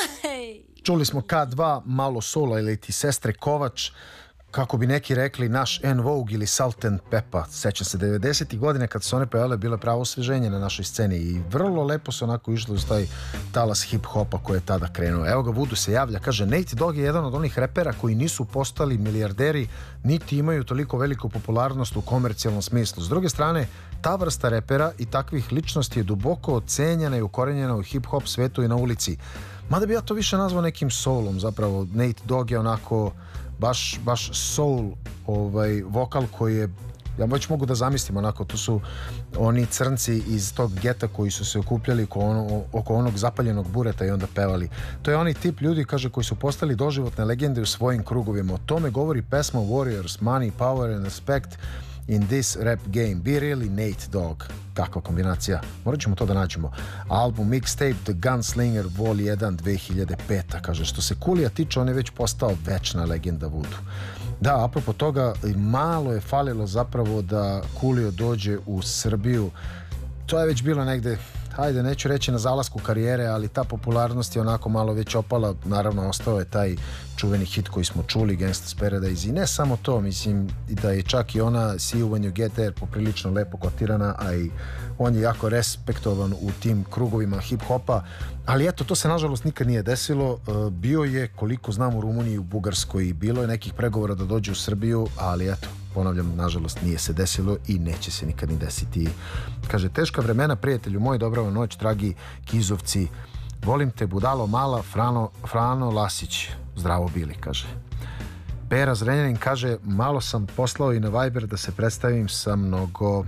Čuli smo K2, malo sola ili ti Sestre Kovač, kako bi neki rekli naš En Vogue ili Salt and Pepper. Sećam se 90. godine kad su one pevale, bilo je pravo osveženje na našoj sceni i vrlo lepo su onako išli uz taj talas hip-hopa koji je tada krenuo. Evo ga, Voodoo se javlja, kaže Nate Dogg je jedan od onih repera koji nisu postali milijarderi niti imaju toliko veliku popularnost u komercijalnom smislu. S druge strane, ta vrsta repera i takvih ličnosti je duboko ocenjena i ukorenjena u hip-hop svetu i na ulici. Mada bi ja to više nazvao nekim soulom, zapravo Nate Dogg je onako baš soul vokal koji je, ja već mogu da zamislim onako, to su oni crnci iz tog geta koji su se okupljali oko onog zapaljenog bureta i onda pevali. To je onaj tip ljudi, kaže, koji su postali doživotne legende u svojim krugovima. O tome govori pesma Warriors, Money, Power and Respect in this rap game. Be really Nate Dogg. Kakva kombinacija. Morat ćemo to da nađemo. Album Mixtape The Gunslinger Vol 1 2005. Kaže, što se Coolija tiče, on je već postao večna legenda Voodoo. Da, apropo toga, malo je falilo zapravo da Coolio dođe u Srbiju. To je već bilo negde, hajde, neću reći na zalasku karijere, ali ta popularnost je onako malo već opala. Naravno, ostao je taj čuveni hit koji smo čuli, Gangsta's Paradise, i ne samo to, mislim da je čak i ona See You When You Get There poprilično lepo kotirana, a i on je jako respektovan u tim krugovima hip-hopa, ali eto, to se nažalost nikad nije desilo. Bio je, koliko znam, u Rumuniji i u Bugarskoj i bilo je nekih pregovora da dođe u Srbiju, ali eto, ponavljam, nažalost nije se desilo i neće se nikad ni desiti. Kaže, teška vremena, prijatelju moj, dobra vam noć, dragi Kizovci, volim te budalo mala, Frano Lasić, zdravo bili, kaže. Pera Zrenjanin kaže, malo sam poslao i na Viber da se predstavim sa mnogo.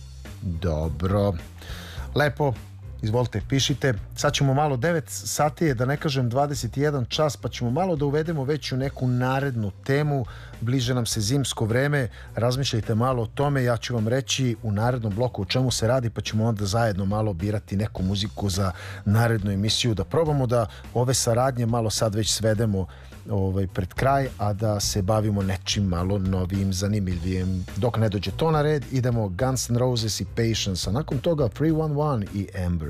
Dobro, lepo, izvolite, pišite. Sad ćemo malo, 9 sati je, da ne kažem 21 čas, pa ćemo malo da uvedemo već u neku narednu temu. Bliže nam se zimsko vreme, razmišljajte malo o tome, ja ću vam reći u narednom bloku o čemu se radi, pa ćemo onda zajedno malo birati neku muziku za narednu emisiju, da probamo da ove saradnje malo sad već svedemo pred kraj, a da se bavimo nečim malo novim, zanimljivim. Dok ne dođe to na red, idemo Guns N' Roses i Patience, a nakon toga 311 i Amber.